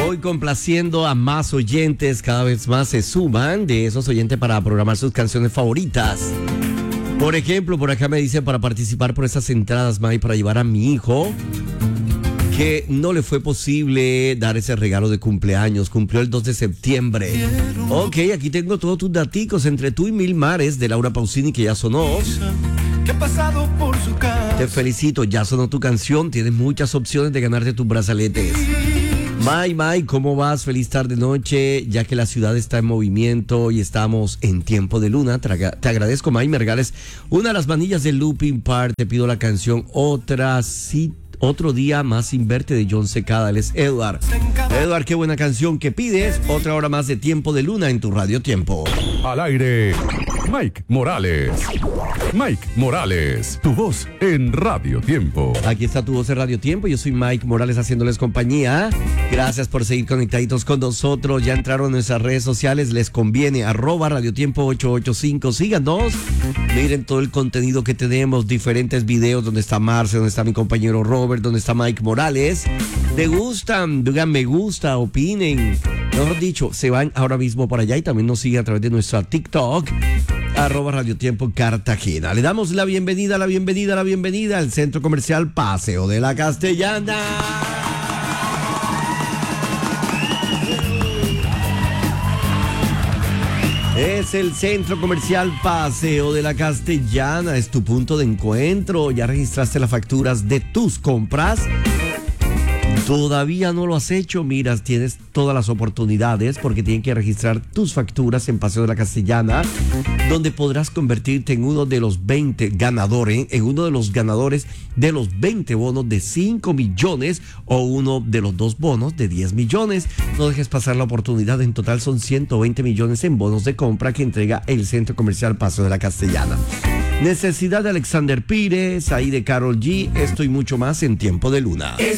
Hoy complaciendo a más oyentes, cada vez más se suman de esos oyentes para programar sus canciones favoritas. Por ejemplo, por acá me dicen para participar por esas entradas, May, para llevar a mi hijo, que no le fue posible dar ese regalo de cumpleaños. Cumplió el 2 de septiembre. Ok, aquí tengo todos tus daticos entre tú y Mil Mares de Laura Pausini, que ya sonó. Te felicito, ya sonó tu canción. Tienes muchas opciones de ganarte tus brazaletes. May, ¿cómo vas? Feliz tarde noche, ya que la ciudad está en movimiento y estamos en tiempo de luna. Te agradezco, May, me regales una de las manillas de Looping Park. Te pido la canción Otro día más sin verte de John Secada. Él es Edward. Edward, qué buena canción que pides. Otra hora más de Tiempo de Luna en tu Radio Tiempo. Al aire, Mike Morales. Mike Morales, tu voz en Radio Tiempo. Aquí está tu voz en Radio Tiempo. Yo soy Mike Morales haciéndoles compañía. Gracias por seguir conectaditos con nosotros. Ya entraron en nuestras redes sociales. Les conviene @Radio Tiempo 885. Síganos. Miren todo el contenido que tenemos. Diferentes videos donde está Marce, donde está mi compañero Robert, donde está Mike Morales. ¿Te gustan? Digan me gusta, opinen. Mejor dicho, se van ahora mismo para allá y también nos siguen a través de nuestra TikTok, @Radio Tiempo Cartagena. Le damos la bienvenida al Centro Comercial Paseo de la Castellana. Es el Centro Comercial Paseo de la Castellana, es tu punto de encuentro. ¿Ya registraste las facturas de tus compras? ¿Todavía no lo has hecho? Mira, tienes todas las oportunidades porque tienen que registrar tus facturas en Paseo de la Castellana, donde podrás convertirte en uno de los 20 ganadores, de los 20 bonos de 5 millones o uno de los 2 bonos de 10 millones. No dejes pasar la oportunidad. En total son 120 millones en bonos de compra que entrega el Centro Comercial Paseo de la Castellana. Necesidad de Alexander Pires, ahí de Karol G, esto y mucho más en Tiempo de Luna.